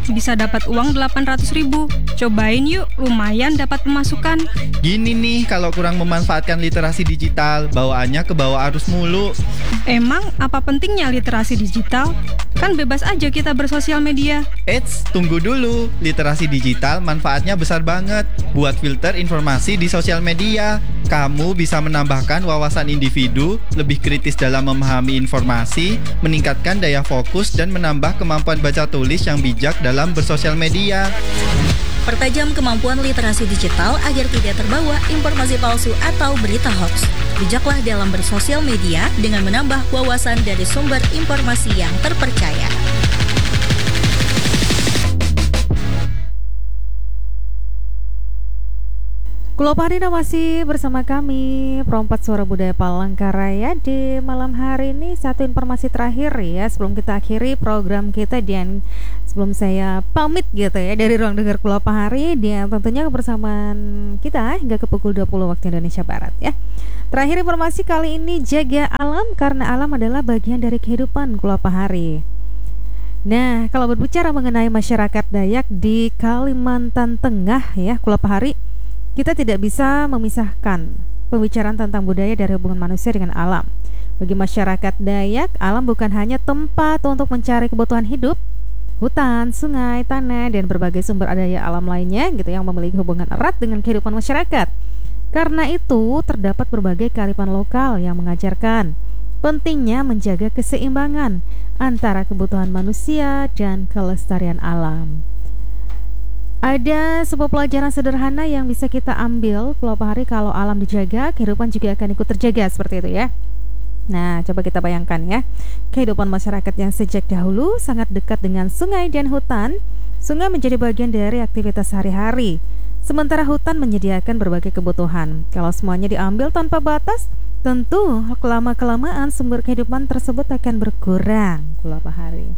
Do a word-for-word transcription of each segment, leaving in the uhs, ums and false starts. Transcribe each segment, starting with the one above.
bisa dapat uang delapan ratus ribu. Cobain yuk, lumayan dapat pemasukan. Gini nih, kalau kurang memanfaatkan literasi digital, bawaannya ke bawah arus mulu. Emang apa pentingnya literasi digital? Kan bebas aja kita bersosial media. Eits, tunggu dulu. Literasi digital manfaatnya besar banget. Buat filter informasi di sosial media. Kamu bisa menambahkan wawasan individu, lebih kritis dalam memahami informasi, meningkatkan daya fokus, dan menambah kemampuan baca tulis yang bijak dalam bersosial media. Pertajam kemampuan literasi digital agar tidak terbawa informasi palsu atau berita hoax. Bijaklah dalam bersosial media dengan menambah wawasan dari sumber informasi yang terpercaya. Kulo Pahdina masih bersama kami Perompak Suara Budaya Palangkaraya di malam hari ini. Satu informasi terakhir ya sebelum kita akhiri program kita, dan sebelum saya pamit gitu ya dari ruang dengar Kulo Pahari, dia tentunya kebersamaan kita hingga ke pukul dua puluh waktu Indonesia Barat ya. Terakhir informasi kali ini, jaga alam karena alam adalah bagian dari kehidupan Kulo Pahari. Nah, kalau berbicara mengenai masyarakat Dayak di Kalimantan Tengah ya Kulo Pahari, kita tidak bisa memisahkan pembicaraan tentang budaya dari hubungan manusia dengan alam. Bagi masyarakat Dayak, alam bukan hanya tempat untuk mencari kebutuhan hidup. Hutan, sungai, tanah, dan berbagai sumber daya alam lainnya gitu yang memiliki hubungan erat dengan kehidupan masyarakat. Karena itu, terdapat berbagai kearifan lokal yang mengajarkan pentingnya menjaga keseimbangan antara kebutuhan manusia dan kelestarian alam. Ada sebuah pelajaran sederhana yang bisa kita ambil Kulo Pahari, kalau alam dijaga, kehidupan juga akan ikut terjaga, seperti itu ya. Nah, coba kita bayangkan ya, kehidupan masyarakat yang sejak dahulu sangat dekat dengan sungai dan hutan. Sungai menjadi bagian dari aktivitas sehari-hari, sementara hutan menyediakan berbagai kebutuhan. Kalau semuanya diambil tanpa batas, tentu kelama-kelamaan sumber kehidupan tersebut akan berkurang Kulo Pahari.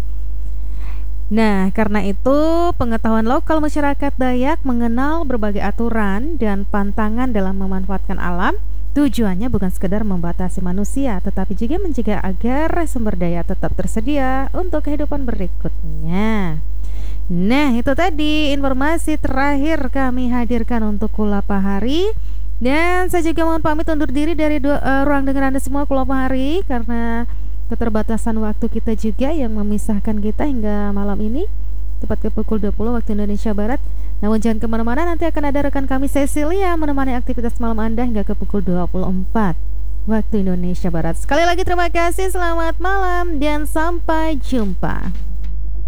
Nah, karena itu pengetahuan lokal masyarakat Dayak mengenal berbagai aturan dan pantangan dalam memanfaatkan alam. Tujuannya bukan sekedar membatasi manusia, tetapi juga mencegah agar sumber daya tetap tersedia untuk kehidupan berikutnya. Nah, itu tadi informasi terakhir kami hadirkan untuk Kulo Pahari. Dan saya juga mohon pamit undur diri dari dua, uh, ruang dengar Anda semua Kulo Pahari, karena keterbatasan waktu kita juga yang memisahkan kita hingga malam ini tepat ke pukul dua puluh waktu Indonesia Barat. Namun jangan kemana-mana, nanti akan ada rekan kami Cecilia menemani aktivitas malam Anda hingga ke pukul dua puluh empat waktu Indonesia Barat. Sekali lagi terima kasih, selamat malam dan sampai jumpa.